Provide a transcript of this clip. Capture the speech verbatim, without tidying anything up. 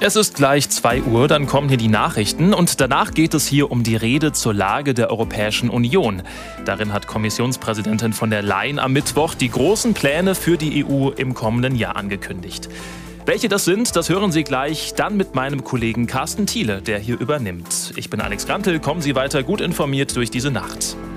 Es ist gleich zwei Uhr, dann kommen hier die Nachrichten und danach geht es hier um die Rede zur Lage der Europäischen Union. Darin hat Kommissionspräsidentin von der Leyen am Mittwoch die großen Pläne für die E U im kommenden Jahr angekündigt. Welche das sind, das hören Sie gleich dann mit meinem Kollegen Carsten Thiele, der hier übernimmt. Ich bin Alex Grantel, kommen Sie weiter gut informiert durch diese Nacht.